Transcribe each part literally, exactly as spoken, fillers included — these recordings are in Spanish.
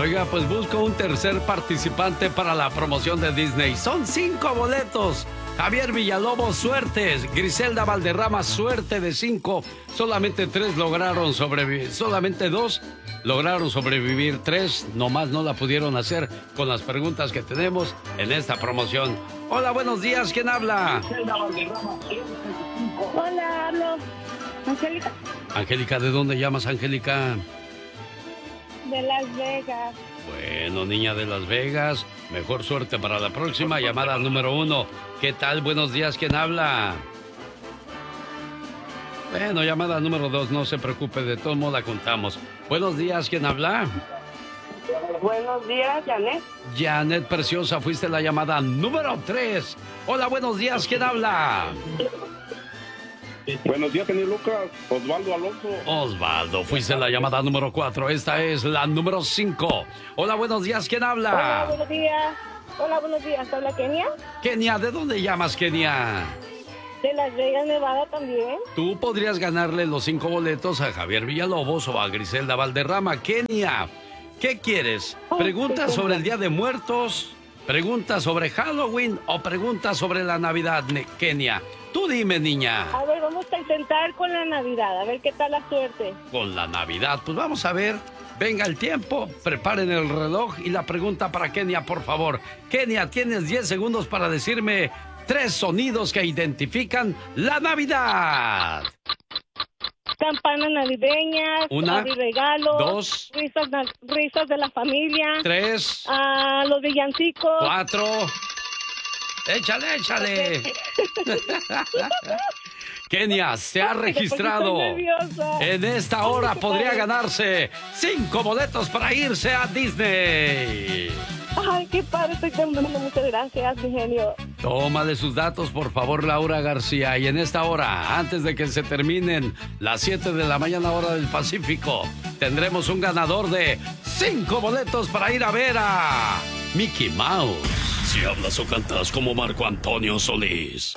Oiga, pues busco un tercer participante para la promoción de Disney. Son cinco boletos. Javier Villalobos, suertes. Griselda Valderrama, suerte de cinco. Solamente tres lograron sobrevivir. Solamente dos lograron sobrevivir. Tres nomás no la pudieron hacer con las preguntas que tenemos en esta promoción. Hola, buenos días. ¿Quién habla? Hola, hablo. Angélica. Angélica, ¿de dónde llamas, Angélica? De Las Vegas. Bueno, niña de Las Vegas, mejor suerte para la próxima. Llamada número uno. ¿Qué tal? Buenos días, ¿quién habla? Bueno, llamada número dos, no se preocupe, de todos modos la contamos. Buenos días, ¿quién habla? Buenos días, Janet. Janet, preciosa, fuiste la llamada número tres. Hola, buenos días, ¿quién habla? Buenos días, señor Lucas. Osvaldo Alonso. Osvaldo, fuiste la llamada número cuatro. Esta es la número cinco. Hola, buenos días, ¿quién habla? Hola, buenos días. Hola, buenos días. ¿Habla Kenia? Kenia, ¿de dónde llamas, Kenia? De Las Vegas, Nevada también. Tú podrías ganarle los cinco boletos a Javier Villalobos o a Griselda Valderrama. Kenia, ¿qué quieres? ¿Preguntas sobre el Día de Muertos? ¿Preguntas sobre Halloween o preguntas sobre la Navidad, Kenia? Tú dime, niña. A ver, vamos a intentar con la Navidad, a ver qué tal la suerte. Con la Navidad, pues vamos a ver. Venga el tiempo, preparen el reloj y la pregunta para Kenia, por favor. Kenia, tienes diez segundos para decirme tres sonidos que identifican la Navidad. Campanas navideñas, Una, regalos, dos, risas, risas de la familia, tres, uh, los villancicos, cuatro. Échale, échale. Kenia, se ha registrado. En esta hora podría ganarse cinco boletos para irse a Disney. Ay, qué padre, estoy temblando. Muchas gracias, mi genio. Tómale sus datos, por favor, Laura García. Y en esta hora, antes de que se terminen las siete de la mañana, hora del Pacífico, tendremos un ganador de cinco boletos para ir a ver a Mickey Mouse. Si hablas o cantas como Marco Antonio Solís.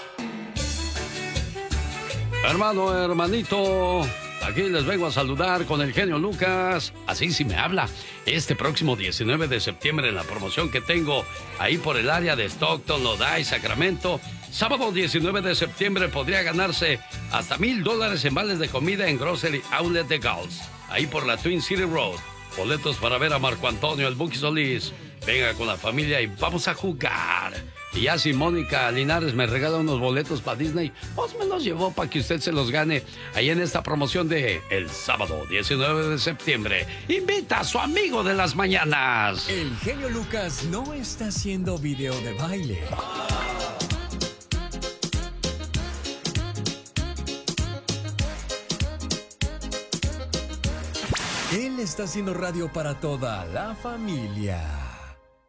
Hermano, hermanito, aquí les vengo a saludar con el genio Lucas. Así sí me habla. Este próximo diecinueve de septiembre en la promoción que tengo ahí por el área de Stockton, Lodi, Sacramento. Sábado diecinueve de septiembre podría ganarse hasta mil dólares en vales de comida en Grocery Outlet de Gulls. Ahí por la Twin City Road. Boletos para ver a Marco Antonio, el Buki Solís. Venga con la familia y vamos a jugar. Y ya si Mónica Linares me regala unos boletos para Disney, pues me los llevó para que usted se los gane ahí en esta promoción de el sábado diecinueve de septiembre. Invita a su amigo de las mañanas. El genio Lucas no está haciendo video de baile. Él está haciendo radio para toda la familia.